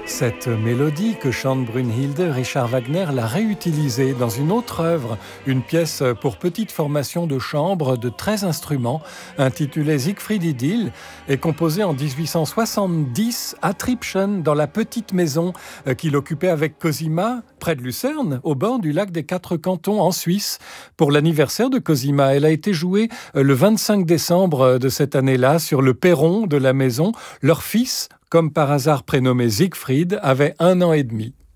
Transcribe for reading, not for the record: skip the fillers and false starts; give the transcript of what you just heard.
Cette mélodie que chante Brünnhilde, Richard Wagner l'a réutilisée dans une autre œuvre, une pièce pour petite formation de chambre de 13 instruments, intitulée Siegfried Idyll, et composée en 1870 à Tribschen, dans la petite maison qu'il occupait avec Cosima, près de Lucerne, au bord du lac des Quatre Cantons en Suisse. Pour l'anniversaire de Cosima, elle a été jouée le 25 décembre de cette année-là sur le perron de la maison. Leur fils, comme par hasard prénommé Siegfried, avait 1 an et demi.